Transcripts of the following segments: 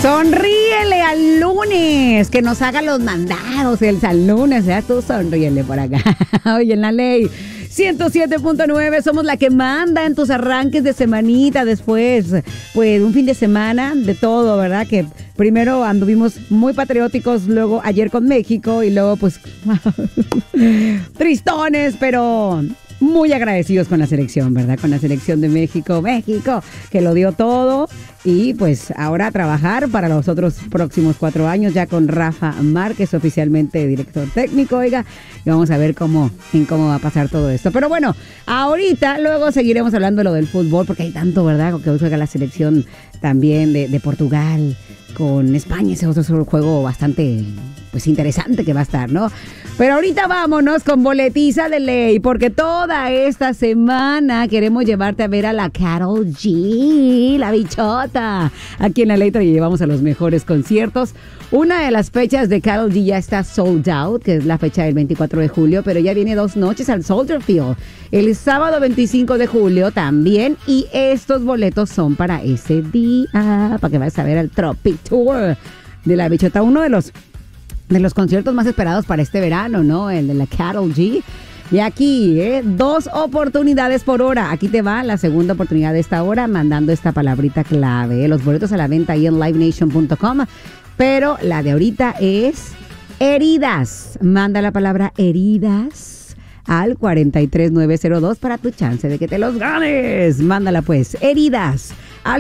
Sonríele al lunes, que nos haga los mandados el San Lunes, ya tú sonríele por acá. Oye, en la ley 107.9 somos la que manda en tus arranques de semanita después, pues un fin de semana de todo, ¿verdad? Que primero anduvimos muy patrióticos, luego ayer con México y luego pues tristones, pero muy agradecidos con la selección, ¿verdad? Con la selección de México, que lo dio todo. Y pues ahora a trabajar para los otros próximos 4 años, ya con Rafa Márquez, oficialmente director técnico, oiga, y vamos a ver cómo va a pasar todo esto. Pero bueno, ahorita, luego seguiremos hablando de lo del fútbol, porque hay tanto, ¿verdad? Que hoy juega la selección también de Portugal con España, ese otro juego bastante pues interesante que va a estar, ¿no? Pero ahorita vámonos con boletiza de ley, porque toda esta semana queremos llevarte a ver a la Karol G, la bichota. Aquí en la ley te llevamos a los mejores conciertos. Una de las fechas de Karol G ya está sold out, que es la fecha del 24 de julio, pero ya viene 2 noches al Soldier Field. El sábado 25 de julio también, y estos boletos son para ese día, para que vayas a ver el Tropic Tour de la bichota, uno de los conciertos más esperados para este verano, ¿no? El de la Karol G. Y aquí, 2 oportunidades por hora. Aquí te va la segunda oportunidad de esta hora mandando esta palabrita clave. Los boletos a la venta ahí en livenation.com. Pero la de ahorita es heridas. Manda la palabra heridas al 43902 para tu chance de que te los ganes. Mándala pues, heridas al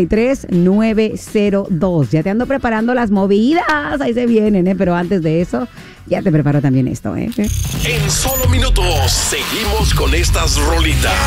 43902. Ya te ando preparando las movidas, ahí se vienen, pero antes de eso, ya te preparo también esto, En solo minutos, seguimos con estas rolitas.